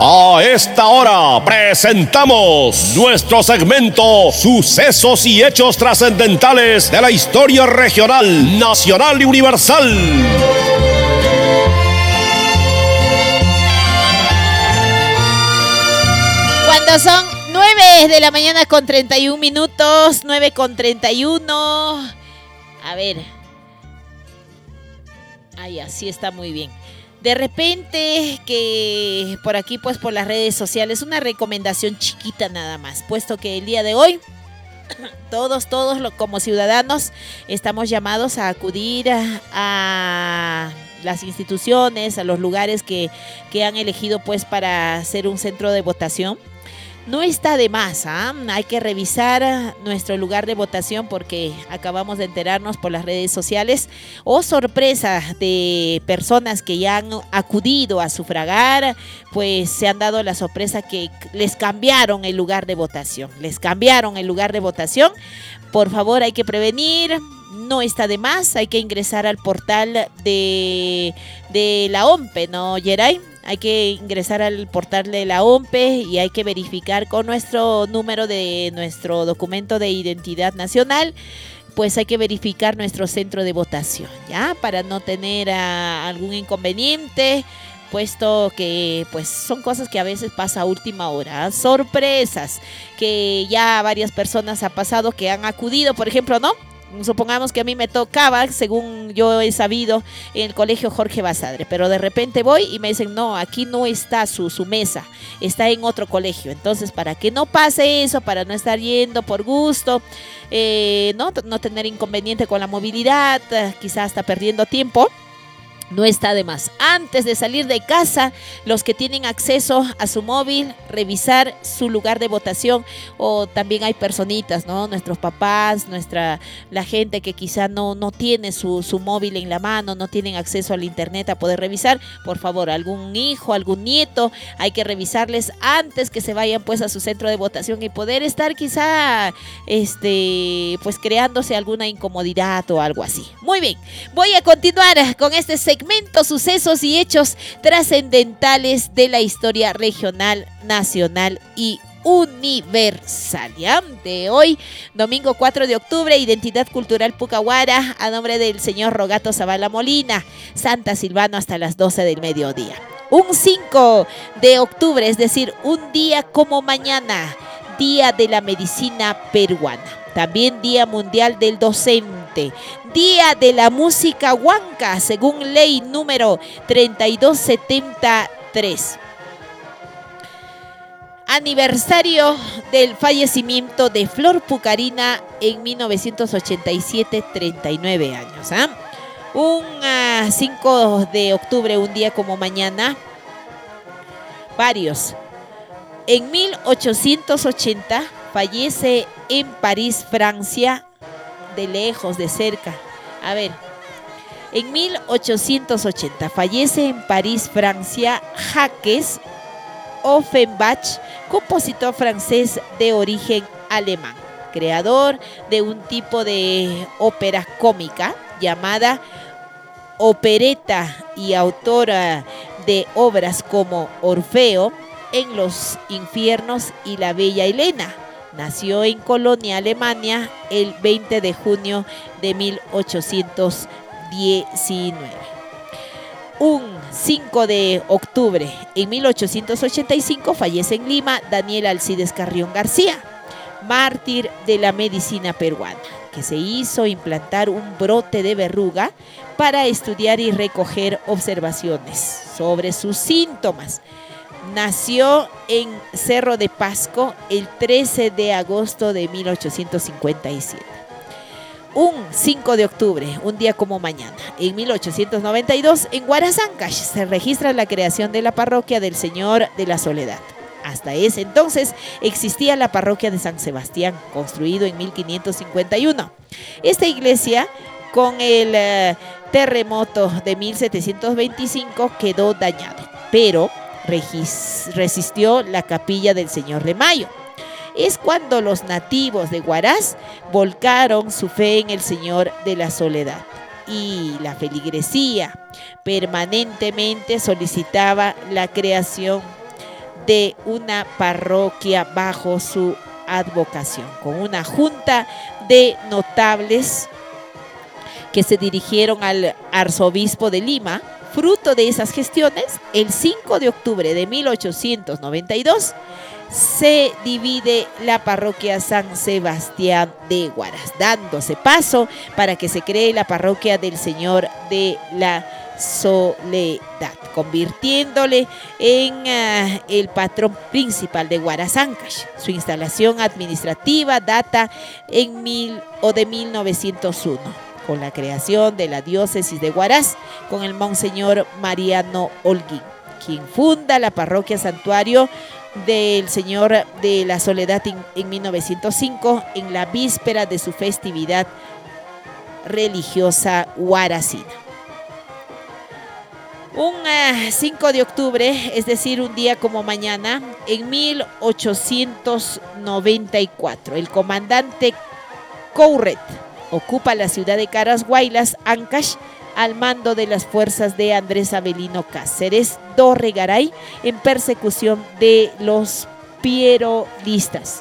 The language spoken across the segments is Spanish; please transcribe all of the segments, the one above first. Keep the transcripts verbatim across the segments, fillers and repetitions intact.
A esta hora presentamos nuestro segmento Sucesos y Hechos Trascendentales de la Historia Regional, Nacional y Universal. Cuando son nueve de la mañana con treinta y un minutos, nueve con treinta y uno. A ver. Ay, así está muy bien. De repente que por aquí, pues por las redes sociales, una recomendación chiquita nada más, puesto que el día de hoy todos, todos como ciudadanos estamos llamados a acudir a, a las instituciones, a los lugares que, que han elegido pues para ser un centro de votación. No está de más, ¿eh? Hay que revisar nuestro lugar de votación porque acabamos de enterarnos por las redes sociales, oh sorpresa, de personas que ya han acudido a sufragar, pues se han dado la sorpresa que les cambiaron el lugar de votación, les cambiaron el lugar de votación. Por favor, hay que prevenir. No está de más, hay que ingresar al portal de, de la O M P E, ¿no, Yeray? Hay que ingresar al portal de la O M P E y hay que verificar con nuestro número de nuestro documento de identidad nacional, pues hay que verificar nuestro centro de votación, ¿ya? Para no tener uh, algún inconveniente, puesto que pues son cosas que a veces pasa a última hora, sorpresas que ya varias personas ha pasado que han acudido, por ejemplo, ¿no? Supongamos que a mí me tocaba, según yo he sabido, en el colegio Jorge Basadre, pero de repente voy y me dicen, no, aquí no está su, su mesa, está en otro colegio. Entonces, para que no pase eso, para no estar yendo por gusto, eh, no, no tener inconveniente con la movilidad, quizás hasta perdiendo tiempo, no está de más. Antes de salir de casa, los que tienen acceso a su móvil, revisar su lugar de votación, o también hay personitas, ¿no? Nuestros papás, nuestra, la gente que quizá no, no tiene su, su móvil en la mano, no tienen acceso al internet a poder revisar. Por favor, algún hijo, algún nieto, hay que revisarles antes que se vayan pues a su centro de votación y poder estar quizá este, pues creándose alguna incomodidad o algo así. Muy bien, voy a continuar con este segmento. Segmento Sucesos y Hechos Trascendentales de la Historia Regional, Nacional y Universal. ¿Ya? De hoy, domingo cuatro de octubre, Identidad Cultural Pucahuara, a nombre del señor Rogato Zavala Molina, Santa Silvano hasta las doce del mediodía. Un cinco de octubre, es decir, un día como mañana, Día de la Medicina Peruana. También Día Mundial del Docente, Día de la Música Huanca, según ley número treinta y dos setenta y tres. Aniversario del fallecimiento de Flor Pucarina en mil novecientos ochenta y siete, treinta y nueve años. ¿eh? Un uh, cinco de octubre, un día como mañana, varios. En mil ochocientos ochenta fallece en París, Francia, de lejos, de cerca. A ver, en mil ochocientos ochenta fallece en París, Francia, Jacques Offenbach, compositor francés de origen alemán, creador de un tipo de ópera cómica llamada opereta y autora de obras como Orfeo, En los infiernos y La Bella Helena. Nació en Colonia, Alemania, el veinte de junio de mil ochocientos diecinueve. Un cinco de octubre, en mil ochocientos ochenta y cinco, fallece en Lima Daniel Alcides Carrión García, mártir de la medicina peruana, que se hizo implantar un brote de verruga para estudiar y recoger observaciones sobre sus síntomas. Nació en Cerro de Pasco el trece de agosto de mil ochocientos cincuenta y siete. Un cinco de octubre, un día como mañana, en mil ochocientos noventa y dos, en Guarasancash se registra la creación de la parroquia del Señor de la Soledad. Hasta ese entonces existía la parroquia de San Sebastián, construido en mil quinientos cincuenta y uno. Esta iglesia, con el uh, terremoto de mil setecientos veinticinco, quedó dañada, pero resistió la capilla del Señor de Mayo. Es cuando los nativos de Huaraz volcaron su fe en el Señor de la Soledad, y la feligresía permanentemente solicitaba la creación de una parroquia bajo su advocación, con una junta de notables que se dirigieron al arzobispo de Lima. Fruto de esas gestiones, el cinco de octubre de mil ochocientos noventa y dos se divide la parroquia San Sebastián de Huaraz, dándose paso para que se cree la parroquia del Señor de la Soledad, convirtiéndole en uh, el patrón principal de Huaraz Ancash. Su instalación administrativa data en mil o de mil novecientos uno. Con la creación de la diócesis de Huaraz, con el monseñor Mariano Holguín, quien funda la parroquia santuario del Señor de la Soledad en, en mil novecientos cinco, en la víspera de su festividad religiosa huaracina. Un uh, cinco de octubre, es decir, un día como mañana, en mil ochocientos noventa y cuatro, el comandante Couret ocupa la ciudad de Caras-Huaylas, Ancash, al mando de las fuerzas de Andrés Avelino Cáceres Dorregaray en persecución de los pierolistas.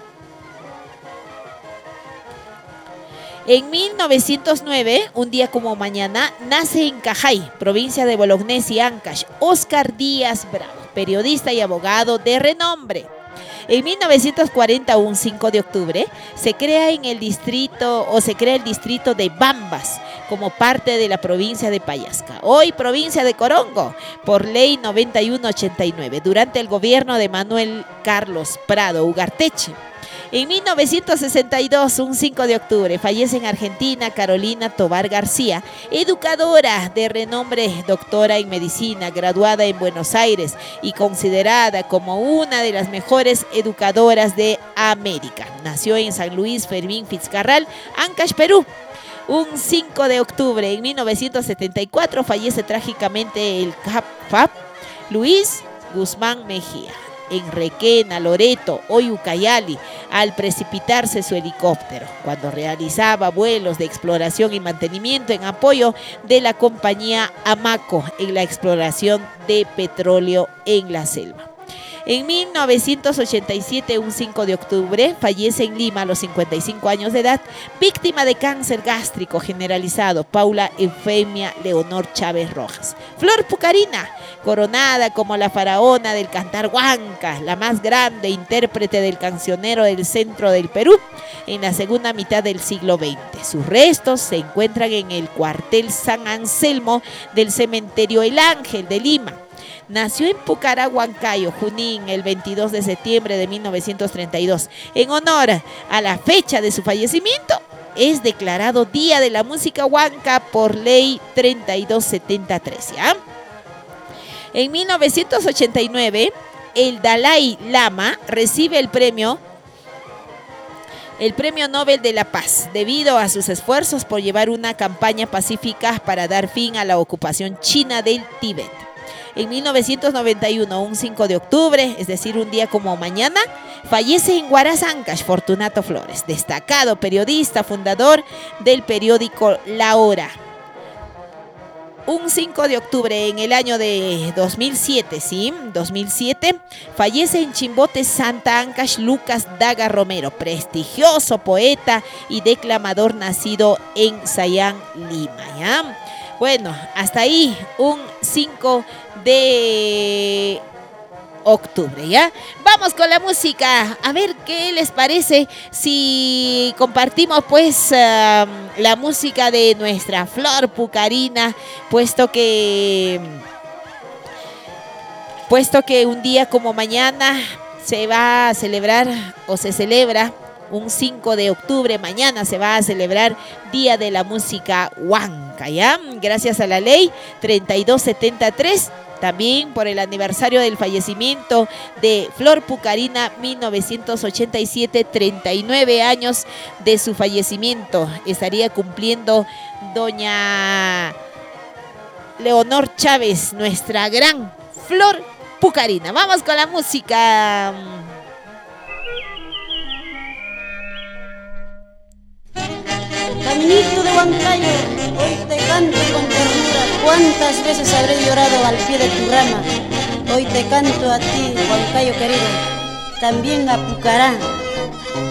En mil novecientos nueve, un día como mañana, nace en Cajay, provincia de Bolognesi, Ancash, Óscar Díaz Bravo, periodista y abogado de renombre. En mil novecientos cuarenta, un cinco de octubre, se crea en el distrito o se crea el distrito de Bambas como parte de la provincia de Payasca, hoy provincia de Corongo, por ley noventa y uno ochenta y nueve, durante el gobierno de Manuel Carlos Prado Ugarteche. En mil novecientos sesenta y dos, un cinco de octubre, fallece en Argentina Carolina Tobar García, educadora de renombre, doctora en medicina, graduada en Buenos Aires y considerada como una de las mejores educadoras de América. Nació en San Luis Fermín Fitzcarral, Ancash, Perú. Un cinco de octubre, en mil novecientos setenta y cuatro, fallece trágicamente el Cap F A P Luis Guzmán Mejía, en Requena, Loreto, hoy Ucayali, al precipitarse su helicóptero, cuando realizaba vuelos de exploración y mantenimiento en apoyo de la compañía Amaco en la exploración de petróleo en la selva. En mil novecientos ochenta y siete, un cinco de octubre, fallece en Lima a los cincuenta y cinco años de edad, víctima de cáncer gástrico generalizado, Paula Eufemia Leonor Chávez Rojas. Flor Pucarina, coronada como la faraona del cantar huanca, la más grande intérprete del cancionero del centro del Perú en la segunda mitad del siglo veinte. Sus restos se encuentran en el cuartel San Anselmo del cementerio El Ángel de Lima. Nació en Pucará, Huancayo, Junín, el veintidós de septiembre de mil novecientos treinta y dos. En honor a la fecha de su fallecimiento, es declarado Día de la Música Huanca por ley treinta y dos setenta y tres. ¿Ya? En mil novecientos ochenta y nueve, el Dalai Lama recibe el premio el Premio Nobel de la Paz, debido a sus esfuerzos por llevar una campaña pacífica para dar fin a la ocupación china del Tíbet. En mil novecientos noventa y uno, un cinco de octubre, es decir, un día como mañana, fallece en Huaraz Ancash Fortunato Flores, destacado periodista, fundador del periódico La Hora. Un cinco de octubre en el año de dos mil siete, ¿sí? dos mil siete, fallece en Chimbote, Santa Ancash, Lucas Daga Romero, prestigioso poeta y declamador nacido en Sayán, Lima, ¿ya? Bueno, hasta ahí un cinco de octubre, ¿ya? Vamos con la música, a ver qué les parece si compartimos pues uh, la música de nuestra Flor Pucarina, puesto que puesto que un día como mañana se va a celebrar o se celebra un cinco de octubre, mañana se va a celebrar Día de la Música Huanca, ¿ya? Gracias a la ley treinta y dos setenta y tres, también por el aniversario del fallecimiento de Flor Pucarina, mil novecientos ochenta y siete, treinta y nueve años de su fallecimiento. Estaría cumpliendo doña Leonor Chávez, nuestra gran Flor Pucarina. Vamos con la música. Caminito de Huancayo, hoy te canto con ternura. Cuántas veces habré llorado al pie de tu rama. Hoy te canto a ti, Juan Cayo querido, también a Pucará.